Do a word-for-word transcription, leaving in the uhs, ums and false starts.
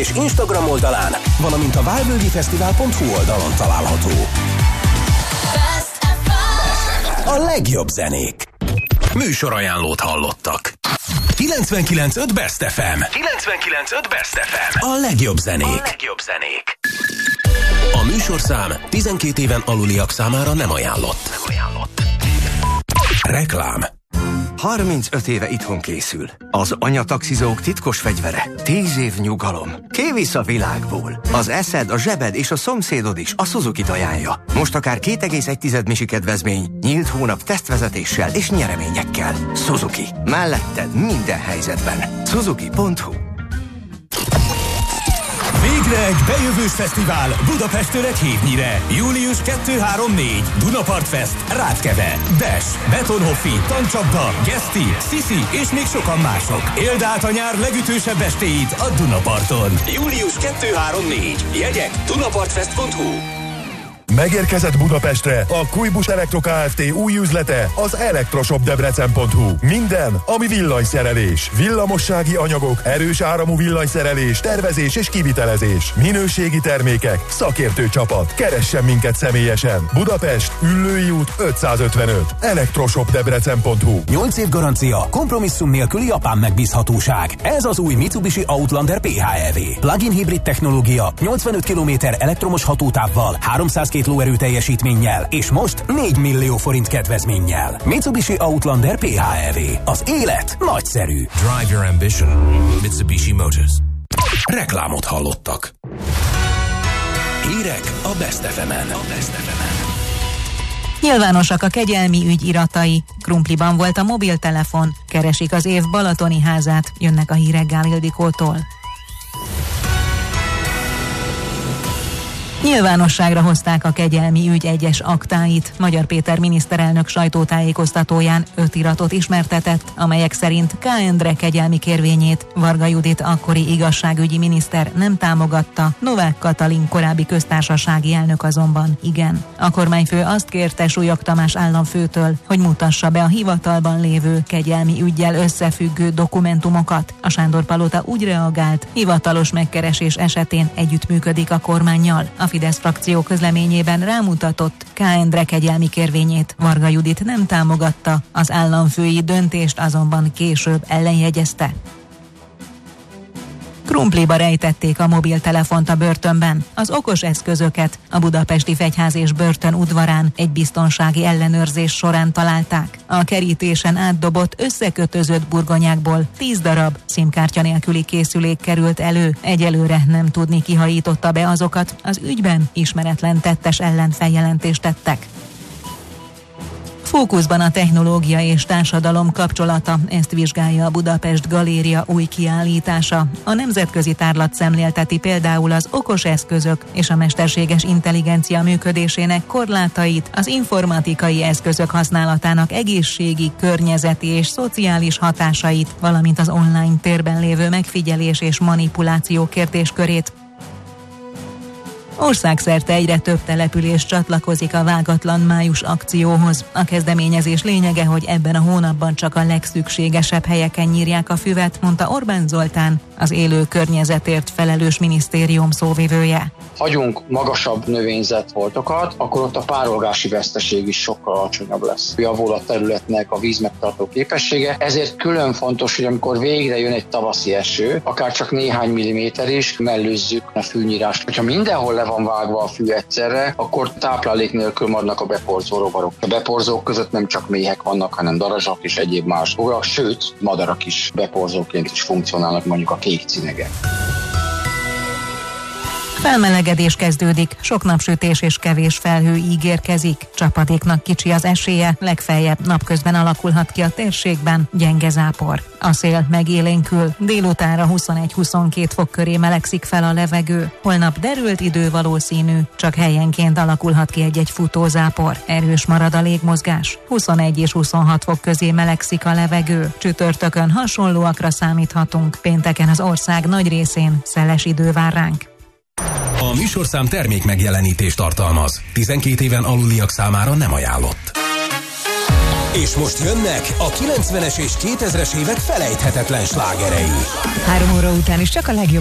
és Instagram oldalán, valamint a várvölgyi fesztivál pont hu oldalon található. A legjobb zenék. Műsorajánlót hallottak. kilencvenkilenc pont öt Best ef em. kilencvenkilenc pont öt Best ef em. A legjobb zenék. A legjobb zenék. A műsorszám tizenkét éven aluliak számára nem ajánlott. Nem ajánlott. Reklám. harmincöt éve itthon készül. Az anyataxizók titkos fegyvere. tíz év nyugalom. Kivisz a világból. Az eszed, a zsebed és a szomszédod is a Suzuki-t ajánlja. Most akár két egész egy misi kedvezmény, nyílt hónap tesztvezetéssel és nyereményekkel. Suzuki. Melletted minden helyzetben. Suzuki pont hu. Végre egy bejövős fesztivál Budapesten egy hétnyire. július kettő három négy Dunapart Fest, Ráckeve, Dash, Betonhoffi, Tancsapda, Geszti, Sisi és még sokan mások. Éld át a nyár legütősebb estéit a Dunaparton. július kettő három négy Jegyek dunapartfest pont hu. Megérkezett Budapestre a Kujbus Elektro Kft. Új üzlete, az elektroshop debrecen pont hu. Minden, ami villanyszerelés, villamossági anyagok, erős áramú villanyszerelés, tervezés és kivitelezés, minőségi termékek, szakértő csapat. Keressen minket személyesen. Budapest, Üllői út ötszázötvenöt. elektroshop debrecen pont hu. nyolc év garancia, kompromisszum nélküli japán megbízhatóság. Ez az új Mitsubishi Outlander pé há é vé. Plug-in hibrid technológia, nyolcvanöt kilométer elektromos hatótávval, háromszázkettő lóerő teljesítménnyel, és most négy millió forint kedvezménnyel. Mitsubishi Outlander pé há é vé. Az élet nagyszerű. Drive your ambition. Mitsubishi Motors. Reklámot hallottak. Hírek a Best ef emen. A Best ef emen. Nyilvánosak a kegyelmi ügy iratai. Krumpliban volt a mobiltelefon. Keresik az év balatoni házát. Jönnek a hírek Gál Ildikótól. Nyilvánosságra hozták a kegyelmi ügy egyes aktáit. Magyar Péter miniszterelnök sajtótájékoztatóján öt iratot ismertetett, amelyek szerint K. Endre kegyelmi kérvényét Varga Judit akkori igazságügyi miniszter nem támogatta, Novák Katalin korábbi köztársasági elnök azonban igen. A kormányfő azt kérte Súlyog Tamás államfőtől, hogy mutassa be a hivatalban lévő kegyelmi üggyel összefüggő dokumentumokat. A Sándor-palota úgy reagált, hivatalos megkeresés esetén együttműködik a kormánnyal. A Fidesz frakció közleményében rámutatott, K. Endre kegyelmi kérvényét Varga Judit nem támogatta, az államfői döntést azonban később ellenjegyezte. Krumpliba rejtették a mobiltelefont a börtönben. Az okos eszközöket a budapesti fegyház és börtön udvarán egy biztonsági ellenőrzés során találták. A kerítésen átdobott összekötözött burgonyákból tíz darab szimkártya nélküli készülék került elő. Egyelőre nem tudni, ki hajította be azokat. Az ügyben ismeretlen tettes ellen feljelentést tettek. Fókuszban a technológia és társadalom kapcsolata, ezt vizsgálja a Budapest Galéria új kiállítása. A nemzetközi tárlat szemlélteti például az okos eszközök és a mesterséges intelligencia működésének korlátait, az informatikai eszközök használatának egészségi, környezeti és szociális hatásait, valamint az online térben lévő megfigyelés és manipuláció kérdéskörét. Országszerte egyre több település csatlakozik a Vágatlan május akcióhoz. A kezdeményezés lényege, hogy ebben a hónapban csak a legszükségesebb helyeken nyírják a füvet, mondta Orbán Zoltán, az élő környezetért felelős minisztérium szóvivője. Hagyunk magasabb növényzetfoltokat, akkor ott a párolgási veszteség is sokkal alacsonyabb lesz. Javul a területnek a vízmegtartó képessége, ezért külön fontos, hogy amikor végre jön egy tavaszi eső, akár csak néhány milliméter is, mellőzzük a fűnyírást. Hogyha mindenhol le van vágva a fű egyszerre, akkor táplálék nélkül maradnak a beporzó rovarok. A beporzók között nem csak méhek vannak, hanem darazsak és egyéb más rovarok, sőt, madarak is beporzóként is funkcionálnak, mondjuk a kék cinegek. Felmelegedés kezdődik, sok napsütés és kevés felhő ígérkezik. Csapadéknak kicsi az esélye, legfeljebb napközben alakulhat ki a térségben gyenge zápor. A szél megélénkül, délutánra huszonegy-huszonkét fok köré melegszik fel a levegő. Holnap derült idő valószínű, csak helyenként alakulhat ki egy-egy futózápor. Erős marad a légmozgás. huszonegy és huszonhat fok közé melegszik a levegő. Csütörtökön hasonlóakra számíthatunk, pénteken az ország nagy részén szeles idő vár ránk. A műsorszám termék megjelenítést tartalmaz. tizenkét éven aluliak számára nem ajánlott. És most jönnek a kilencvenes és kétezres évek felejthetetlen slágerei. Három óra után is csak a legjobb